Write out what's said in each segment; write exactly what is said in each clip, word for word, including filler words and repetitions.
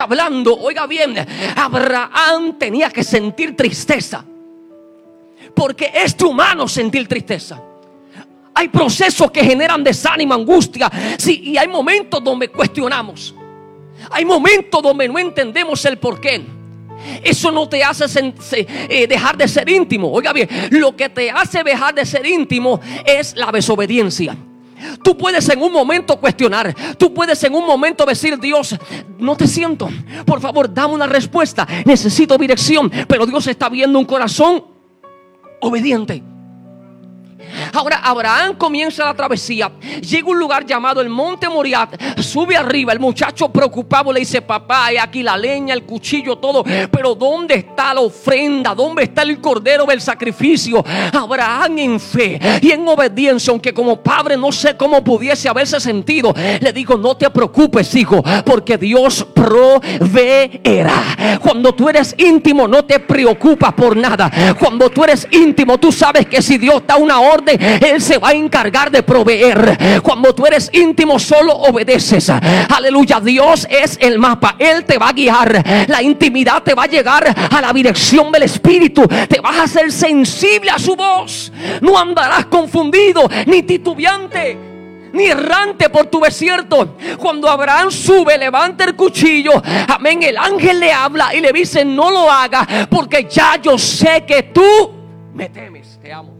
hablando, oiga bien, Abraham tenía que sentir tristeza, porque es humano sentir tristeza. Hay procesos que generan desánimo, angustia, sí, y hay momentos donde cuestionamos. Hay momentos donde no entendemos el porqué. Eso no te hace eh, dejar de ser íntimo. Oiga bien, lo que te hace dejar de ser íntimo es la desobediencia. Tú puedes en un momento cuestionar. Tú puedes en un momento decir: Dios, no te siento, por favor dame una respuesta, necesito dirección. Pero Dios está viendo un corazón obediente. Ahora Abraham comienza la travesía, llega a un lugar llamado el Monte Moriah, sube arriba. El muchacho preocupado le dice: papá, hay aquí la leña, el cuchillo, todo, pero ¿dónde está la ofrenda? ¿Dónde está el cordero del sacrificio? Abraham, en fe y en obediencia, aunque como padre no sé cómo pudiese haberse sentido, le digo: no te preocupes, hijo, porque Dios proveerá. Cuando tú eres íntimo no te preocupas por nada. Cuando tú eres íntimo tú sabes que si Dios da una orden, Él se va a encargar de proveer. Cuando tú eres íntimo solo obedeces. Aleluya, Dios es el mapa, Él te va a guiar. La intimidad te va a llegar a la dirección del Espíritu. Te vas a hacer sensible a su voz. No andarás confundido ni titubeante ni errante por tu desierto. Cuando Abraham sube, levanta el cuchillo, amén, el ángel le habla y le dice: no lo hagas, porque ya yo sé que tú me temes. Te amo.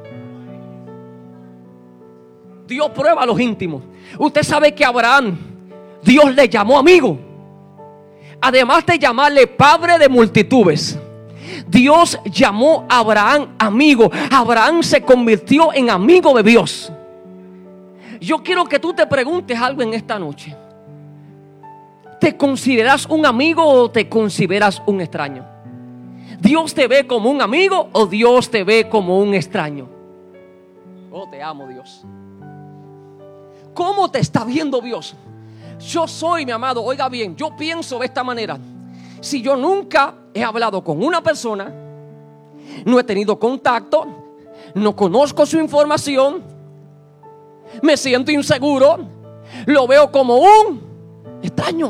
Dios prueba a los íntimos. Usted sabe que a Abraham Dios le llamó amigo. Además de llamarle padre de multitudes, Dios llamó a Abraham amigo. Abraham se convirtió en amigo de Dios. Yo quiero que tú te preguntes algo en esta noche. ¿Te consideras un amigo o te consideras un extraño? ¿Dios te ve como un amigo o Dios te ve como un extraño? Oh, te amo, Dios. ¿Cómo te está viendo Dios? Yo soy, mi amado, oiga bien, yo pienso de esta manera: si yo nunca he hablado con una persona, no he tenido contacto, no conozco su información, me siento inseguro, lo veo como un extraño.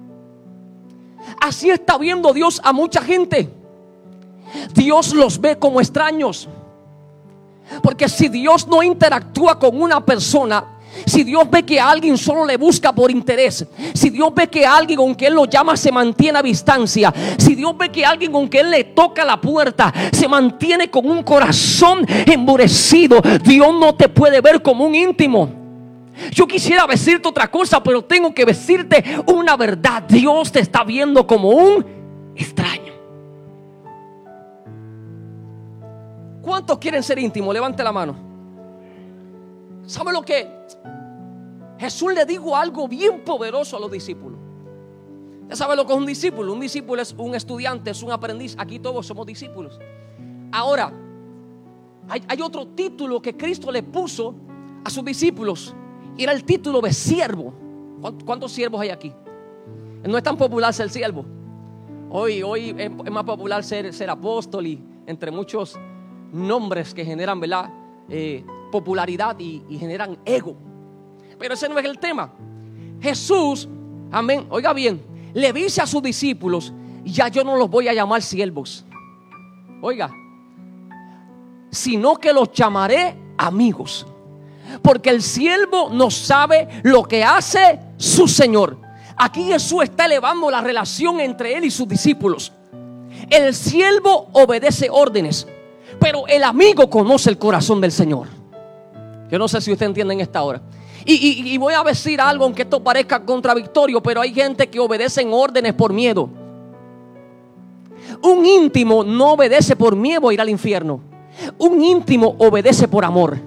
Así está viendo Dios a mucha gente. Dios los ve como extraños, porque si Dios no interactúa con una persona, si Dios ve que a alguien solo le busca por interés, si Dios ve que a alguien aunque Él lo llama se mantiene a distancia, si Dios ve que a alguien aunque Él le toca la puerta se mantiene con un corazón endurecido, Dios no te puede ver como un íntimo. Yo quisiera decirte otra cosa, pero tengo que decirte una verdad: Dios te está viendo como un extraño. ¿Cuántos quieren ser íntimos? Levante la mano. ¿Sabe lo que? Jesús le dijo algo bien poderoso a los discípulos. ¿Ya sabe lo que es un discípulo? Un discípulo es un estudiante, es un aprendiz. Aquí todos somos discípulos. Ahora, hay, hay otro título que Cristo le puso a sus discípulos. Y era el título de siervo. ¿Cuántos siervos hay aquí? No es tan popular ser siervo. Hoy, hoy es, es más popular ser, ser apóstol, y entre muchos nombres que generan, ¿verdad? Eh, popularidad y, y generan ego. Pero ese no es el tema. Jesús, amén, oiga bien, le dice a sus discípulos: ya yo no los voy a llamar siervos, oiga, sino que los llamaré amigos, porque el siervo no sabe lo que hace su Señor. Aquí Jesús está elevando la relación entre Él y sus discípulos. El siervo obedece órdenes, pero el amigo conoce el corazón del Señor. Yo no sé si usted entiende en esta hora. Y, y, y voy a decir algo, aunque esto parezca contradictorio, pero hay gente que obedece en órdenes por miedo. Un íntimo no obedece por miedo a ir al infierno. Un íntimo obedece por amor.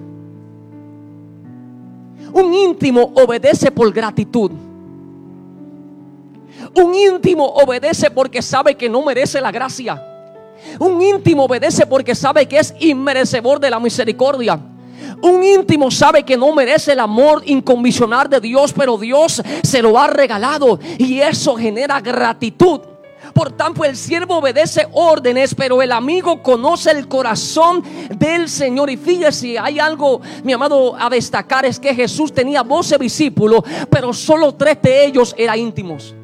Un íntimo obedece por gratitud. Un íntimo obedece porque sabe que no merece la gracia. Un íntimo obedece porque sabe que es inmerecedor de la misericordia. Un íntimo sabe que no merece el amor incondicional de Dios, pero Dios se lo ha regalado, y eso genera gratitud. Por tanto, el siervo obedece órdenes, pero el amigo conoce el corazón del Señor. Y fíjese, hay algo, mi amado, a destacar: es que Jesús tenía doce discípulos, pero solo tres de ellos eran íntimos.